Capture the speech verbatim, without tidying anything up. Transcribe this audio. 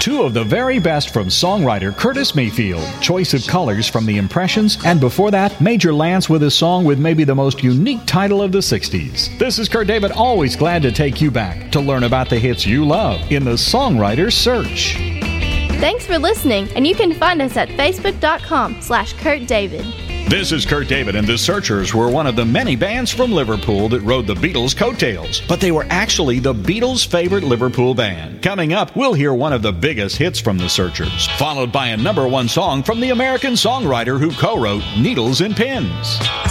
Two of the very best from songwriter Curtis Mayfield, Choice of Colors from The Impressions, and before that, Major Lance with a song with maybe the most unique title of the sixties. This is Kurt David, always glad to take you back to learn about the hits you love in the Songwriter's Search. Thanks for listening, and you can find us at facebook.com slash Kurt David. This is Kurt David, and the Searchers were one of the many bands from Liverpool that rode the Beatles' coattails. But they were actually the Beatles' favorite Liverpool band. Coming up, we'll hear one of the biggest hits from the Searchers, followed by a number one song from the American songwriter who co-wrote Needles and Pins.